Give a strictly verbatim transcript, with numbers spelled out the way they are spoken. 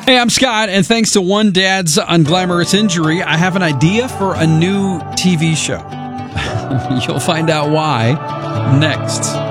Hey, I'm Scott, and thanks to one dad's unglamorous injury, I have an idea for a new T V show. You'll find out why next.